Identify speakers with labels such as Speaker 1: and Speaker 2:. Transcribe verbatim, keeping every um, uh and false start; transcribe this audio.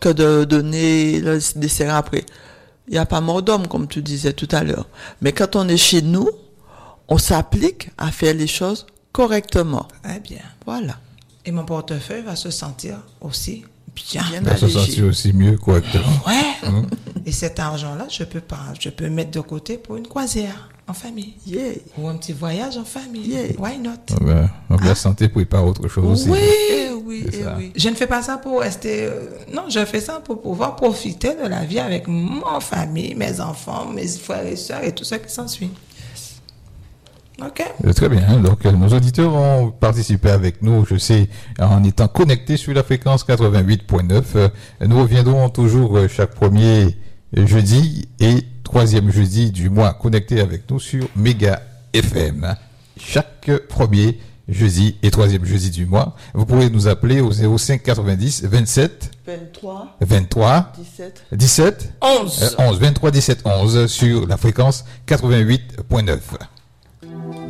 Speaker 1: que de donner le dessert après. Il n'y a pas mort d'homme, comme tu disais tout à l'heure. Mais quand on est chez nous, on s'applique à faire les choses correctement.
Speaker 2: Très bien.
Speaker 1: Voilà.
Speaker 2: Et mon portefeuille va se sentir aussi bien.
Speaker 3: Il va se sentir aussi mieux correctement.
Speaker 2: Ouais. Mmh. Et cet argent-là, je peux pas, je peux mettre de côté pour une croisière en famille.
Speaker 1: Yeah.
Speaker 2: Ou un petit voyage en famille.
Speaker 1: Yeah.
Speaker 2: Why not?
Speaker 3: Ah ben, donc ah. La santé prépare autre chose aussi.
Speaker 2: Oui, oui, et oui. Je ne fais pas ça pour rester... Euh, non, je fais ça pour pouvoir profiter de la vie avec mon famille, mes enfants, mes frères et sœurs et tout ça qui s'ensuit. Ok.
Speaker 3: Très bien. Donc, nos auditeurs ont participé avec nous, je sais, en étant connectés sur la fréquence quatre-vingt-huit point neuf. Nous reviendrons toujours chaque premier jeudi et troisième jeudi du mois connectés avec nous sur Méga F M. Chaque premier jeudi et troisième jeudi du mois. Vous pouvez nous appeler au zéro cinq quatre-vingt-dix vingt-sept
Speaker 1: vingt-trois
Speaker 3: vingt-trois
Speaker 1: dix-sept
Speaker 3: dix-sept
Speaker 2: onze
Speaker 3: onze vingt-trois dix-sept onze sur la fréquence quatre-vingt-huit point neuf.